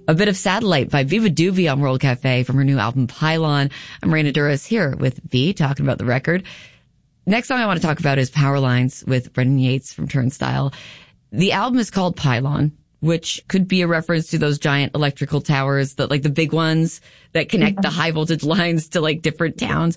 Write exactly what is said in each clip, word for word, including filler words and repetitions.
A bit of Satellite by Viva Duvey on World Cafe from her new album Pylon. I'm Raina Duras here with V talking about the record. Next song I want to talk about is Power Lines with Brendan Yates from Turnstile. The album is called Pylon, which could be a reference to those giant electrical towers, that like the big ones that connect the high voltage lines to like different towns.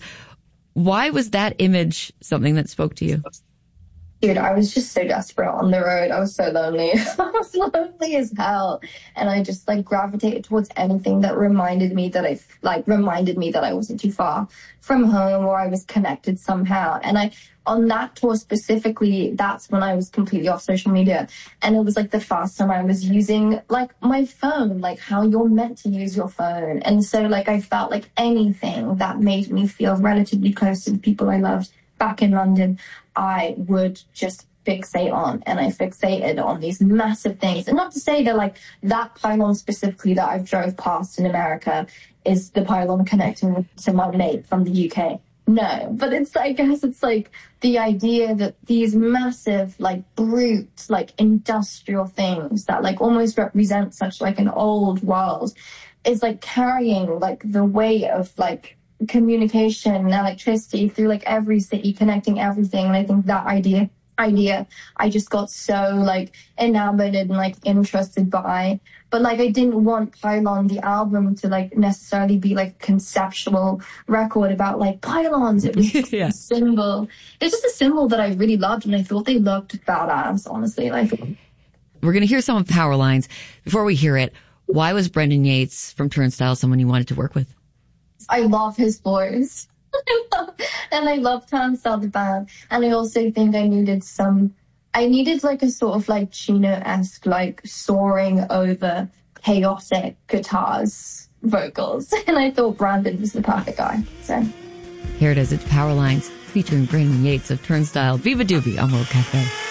Why was that image something that spoke to you? Dude, I was just so desperate on the road. I was so lonely. I was lonely as hell. And I just like gravitated towards anything that reminded me that I, like, reminded me that I wasn't too far from home or I was connected somehow. And I, on that tour specifically, that's when I was completely off social media. And it was like the first time I was using like my phone, like how you're meant to use your phone. And so like I felt like anything that made me feel relatively close to the people I loved back in London, I would just fixate on. And I fixated on these massive things. And not to say that like that pylon specifically that I've drove past in America is the pylon connecting to my mate from the U K. No, but it's, I guess it's like the idea that these massive, like brute, like industrial things that like almost represent such like an old world is like carrying like the weight of like communication and electricity through like every city, connecting everything. And I think that idea idea I just got so like enamored and like interested by. But like I didn't want Pylon the album to like necessarily be like a conceptual record about like pylons. It was just yeah. a symbol. It's just a symbol that I really loved, and I thought they looked badass, honestly. Like, we're gonna hear some of Power Lines. Before we hear it, why was Brendan Yates from Turnstile someone you wanted to work with? I love his voice. And I love Turnstile the band. And I also think I needed some, I needed like a sort of like Chino-esque, like soaring over chaotic guitars vocals. And I thought Brandon was the perfect guy. So here it is. It's Power Lines featuring Brendan Yates of Turnstile. Viva Duvey on World Cafe.